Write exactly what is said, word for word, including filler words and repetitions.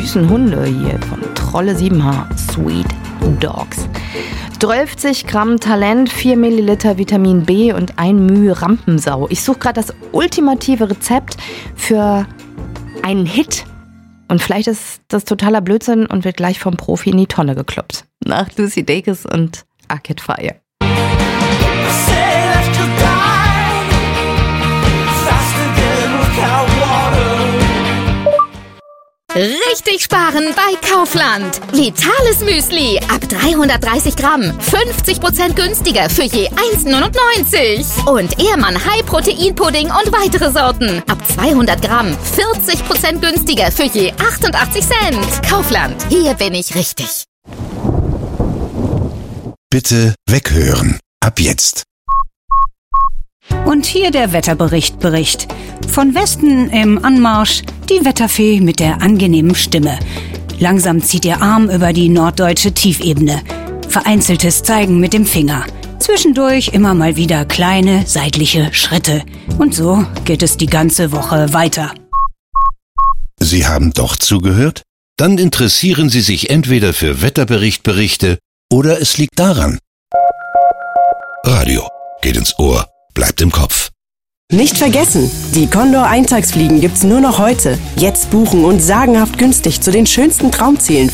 süßen Hunde hier von Trolle sieben H. Sweet Dogs. dreißig Gramm Talent, vier Milliliter Vitamin B und ein Müh Rampensau. Ich suche gerade das ultimative Rezept für einen Hit. Und vielleicht ist das totaler Blödsinn und wird gleich vom Profi in die Tonne gekloppt. Nach Lucy Dacus und Arcade Fire. Richtig sparen bei Kaufland. Vitales Müsli ab dreihundertdreißig Gramm. fünfzig Prozent günstiger für je eins neunundneunzig. Und Ehrmann High Protein Pudding und weitere Sorten. Ab zweihundert Gramm. vierzig Prozent günstiger für je achtundachtzig Cent. Kaufland. Hier bin ich richtig. Bitte weghören. Ab jetzt. Und hier der Wetterbericht Bericht. Von Westen im Anmarsch die Wetterfee mit der angenehmen Stimme. Langsam zieht ihr Arm über die norddeutsche Tiefebene. Vereinzeltes Zeigen mit dem Finger. Zwischendurch immer mal wieder kleine seitliche Schritte. Und so geht es die ganze Woche weiter. Sie haben doch zugehört? Dann interessieren Sie sich entweder für Wetterberichtberichte oder es liegt daran. Radio geht ins Ohr, bleibt im Kopf. Nicht vergessen, die Condor-Eintagsfliegen gibt's nur noch heute. Jetzt buchen und sagenhaft günstig zu den schönsten Traumzielen